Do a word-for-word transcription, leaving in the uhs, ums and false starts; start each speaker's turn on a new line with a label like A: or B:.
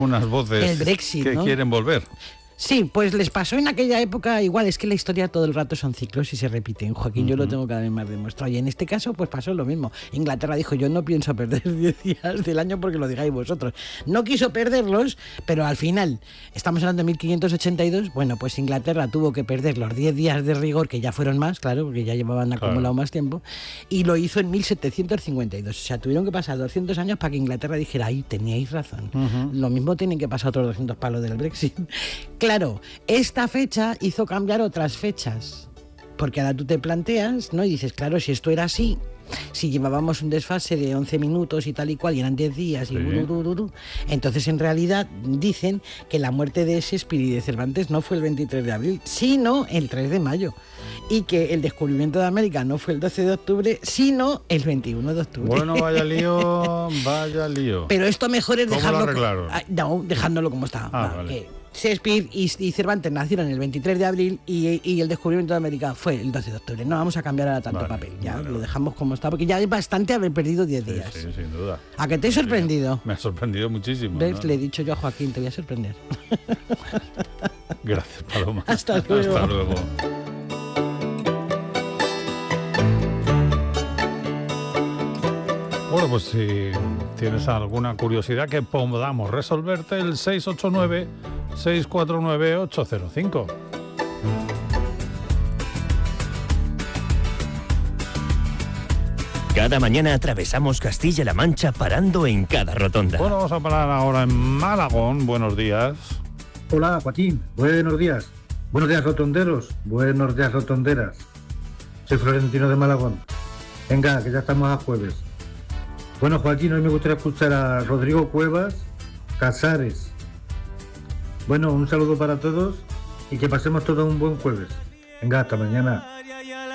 A: unas voces
B: el Brexit,
A: que
B: ¿no?
A: quieren volver.
B: Sí, pues les pasó en aquella época igual, es que la historia todo el rato son ciclos y se repiten, Joaquín, uh-huh. Yo lo tengo cada vez más demostrado, y en este caso pues pasó lo mismo. Inglaterra dijo, yo no pienso perder diez días del año porque lo digáis vosotros. No quiso perderlos, pero al final, estamos hablando de mil quinientos ochenta y dos, bueno, pues Inglaterra tuvo que perder los diez días de rigor, que ya fueron más, claro, porque ya llevaban acumulado claro. más tiempo, y lo hizo en mil setecientos cincuenta y dos, o sea, tuvieron que pasar doscientos años para que Inglaterra dijera, ay, teníais razón. Uh-huh. Lo mismo tienen que pasar otros doscientos palos del Brexit. Claro, es Esta fecha hizo cambiar otras fechas, porque ahora tú te planteas, ¿no? Y dices, claro, si esto era así, si llevábamos un desfase de once minutos y tal y cual, y eran diez días, y sí. uru, uru, uru, entonces en realidad dicen que la muerte de Shakespeare y de Cervantes no fue el veintitrés de abril, sino el tres de mayo, y que el descubrimiento de América no fue el doce de octubre, sino el veintiuno de octubre.
A: Bueno, vaya lío, vaya lío.
B: Pero esto mejor es dejarlo...
A: ¿Cómo lo arreglaron?
B: No, dejándolo como está.
A: Ah,
B: no,
A: vale.
B: que Shakespeare y, y Cervantes nacieron el veintitrés de abril y, y el descubrimiento de América fue el doce de octubre. No vamos a cambiar ahora tanto
A: vale,
B: papel, ya
A: vale,
B: lo
A: vale.
B: dejamos como está, porque ya es bastante haber perdido diez
A: sí,
B: días.
A: Sí, sin duda.
B: ¿A qué te he sorprendido?
A: Me ha sorprendido muchísimo.
B: ¿Ves?
A: ¿No?
B: Le he dicho yo a Joaquín, te voy a sorprender.
A: Gracias, Paloma.
B: Hasta luego.
A: Hasta luego. Bueno, pues si tienes alguna curiosidad que podamos resolverte, el seis ocho nueve, seis cuatro nueve, ocho cero cinco.
C: Cada mañana atravesamos Castilla-La Mancha parando en cada rotonda.
A: Bueno, vamos a parar ahora en Malagón. Buenos días.
D: Hola, Joaquín. Buenos días. Buenos días, rotonderos. Buenos días, rotonderas. Soy Florentino de Malagón. Venga, que ya estamos a jueves. Bueno, Joaquín, hoy me gustaría escuchar a Rodrigo Cuevas, Casares. Bueno, un saludo para todos y que pasemos todos un buen jueves. Venga, hasta mañana.